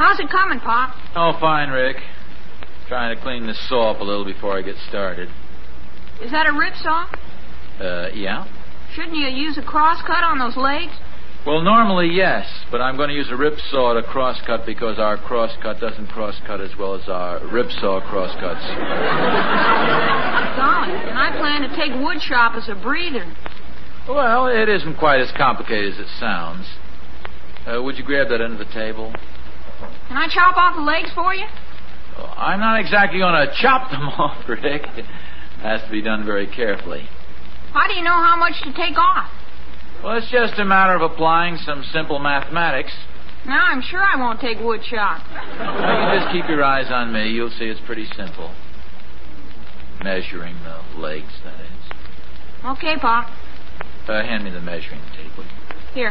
How's it coming, Pop? Oh, fine, Rick. Trying to clean this saw up a little before I get started. Is that a rip saw? Yeah? Shouldn't you use a crosscut on those legs? Well, normally, yes, but I'm going to use a rip saw to crosscut because our crosscut doesn't crosscut as well as our rip saw crosscuts. Golly, and I plan to take wood shop as a breather. Well, it isn't quite as complicated as it sounds. Would you grab that end of the table? Can I chop off the legs for you? Well, I'm not exactly going to chop them off, Rick. It has to be done very carefully. How do you know how much to take off? Well, it's just a matter of applying some simple mathematics. Now, I'm sure I won't take wood shop. You just keep your eyes on me. You'll see it's pretty simple. Measuring the legs, that is. Okay, Pop. Hand me the measuring tape, will you? Here.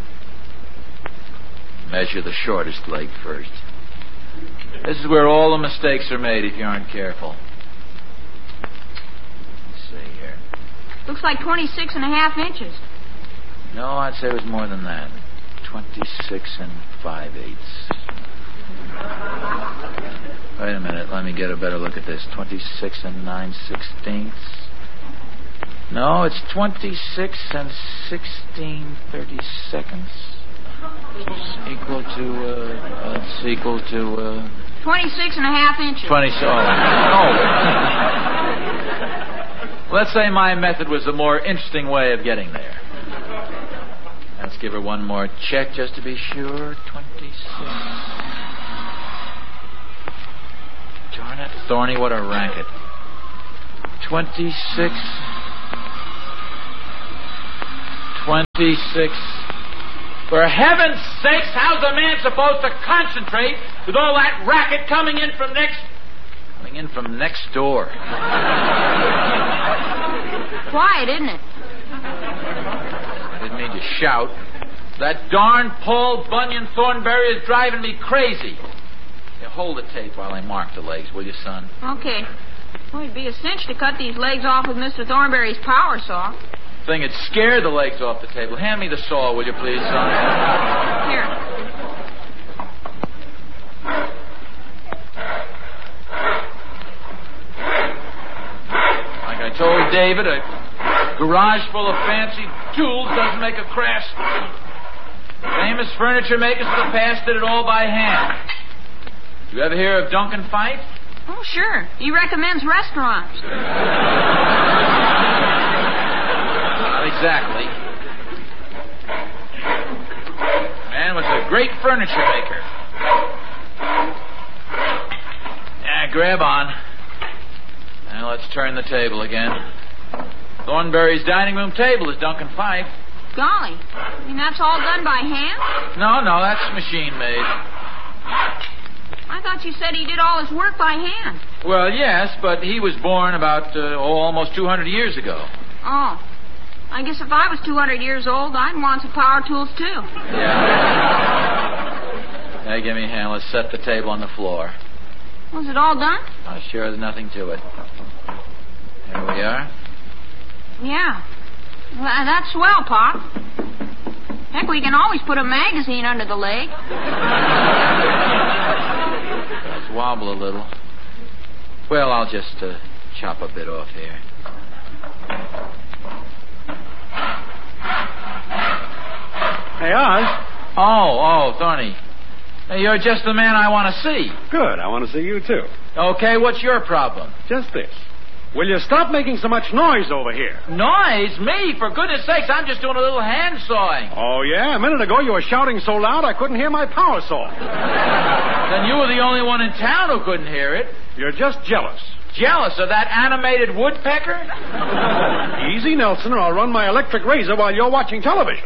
Measure the shortest leg first. This is where all the mistakes are made if you aren't careful. Let's see here. Looks like 26 and a half inches. No, I'd say it was more than that. 26 and 5/8. Wait a minute, let me get a better look at this. 26 and 9/16. No, it's 26 and 16/32. It's equal to, 26 and a half inches. 20, oh. Let's say my method was a more interesting way of getting there. Let's give her one more check just to be sure. 26. Darn it, Thorny, what a racket. 26. For heaven's sakes, how's a man supposed to concentrate with all that racket coming in from next door? Quiet, isn't it? I didn't mean to shout. That darn Paul Bunyan Thornberry is driving me crazy. Here, hold the tape while I mark the legs, will you, son? Okay. Well, it'd be a cinch to cut these legs off with Mr. Thornberry's power saw. Thing had scared the legs off the table. Hand me the saw, will you, please, son? Here. Like I told David, a garage full of fancy tools doesn't make a craftsman. Famous furniture makers of the past did it all by hand. You ever hear of Duncan Fife? Oh, sure. He recommends restaurants. Not exactly. Man was a great furniture maker. Yeah, grab on. Now let's turn the table again. Thornberry's dining room table is Duncan Fife. Golly. I mean, that's all done by hand? No, that's machine made. I thought you said he did all his work by hand. Well, yes, but he was born about, almost 200 years ago. Oh. I guess if I was 200 years old, I'd want some power tools, too. Yeah. Hey, give me a hand. Let's set the table on the floor. Was it all done? Oh, sure, there's nothing to it. There we are. Yeah. Well, that's swell, Pop. Heck, we can always put a magazine under the leg. Let's wobble a little. Well, I'll just chop a bit off here. Hey, Oz. Oh, Thorny. Hey, you're just the man I want to see. Good. I want to see you, too. Okay, what's your problem? Just this. Will you stop making so much noise over here? Noise? Me? For goodness sakes, I'm just doing a little hand sawing. Oh, yeah? A minute ago you were shouting so loud I couldn't hear my power saw. Then you were the only one in town who couldn't hear it. You're just jealous. Jealous of that animated woodpecker? Easy, Nelson, or I'll run my electric razor while you're watching television.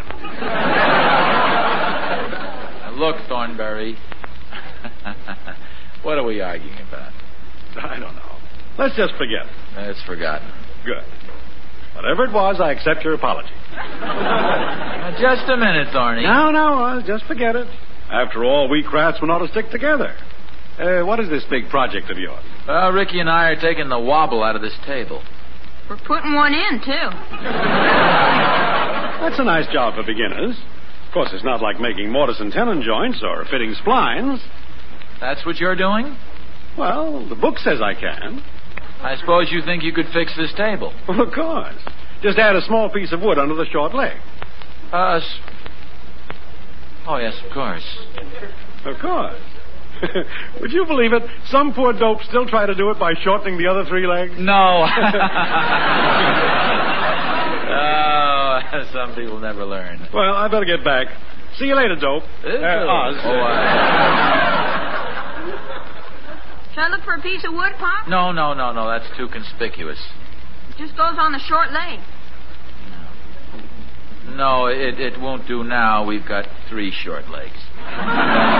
Now, look, Thornberry. What are we arguing about? I don't know. Let's just forget it. It's forgotten. Good. Whatever it was, I accept your apology. Now, just a minute, Thorny. No, just forget it. After all, we craftsmen ought to stick together. What is this big project of yours? Well, Ricky and I are taking the wobble out of this table. We're putting one in, too. That's a nice job for beginners. Of course, it's not like making mortise and tenon joints or fitting splines. That's what you're doing? Well, the book says I can. I suppose you think you could fix this table. Well, of course. Just add a small piece of wood under the short leg. Oh, yes, of course. Of course. Would you believe it? Some poor dope still try to do it by shortening the other 3 legs. No. Oh, some people never learn. Well, I better get back. See you later, dope. Oz. Should I look for a piece of wood, Pop? No, that's too conspicuous. It just goes on the short leg. No, it won't do now. We've got 3 short legs.